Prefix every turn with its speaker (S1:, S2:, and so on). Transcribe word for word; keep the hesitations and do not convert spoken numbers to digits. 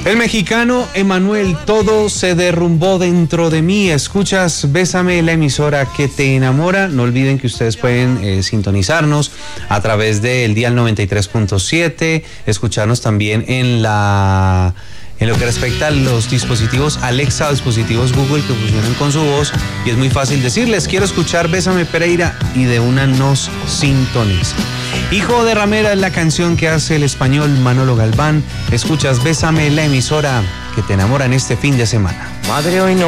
S1: El mexicano Emanuel, todo se derrumbó dentro de mí. Escuchas Bésame, la emisora que te enamora. No olviden que ustedes pueden eh, sintonizarnos a través del dial noventa y tres punto siete, escucharnos también en la... En lo que respecta a los dispositivos Alexa o dispositivos Google que funcionan con su voz, y es muy fácil decirles, quiero escuchar Bésame Pereira, y de una nos sintoniza. Hijo de Ramera es la canción que hace el español Manolo Galván. Escuchas Bésame, la emisora que te enamora en este fin de semana.
S2: Madre, hoy no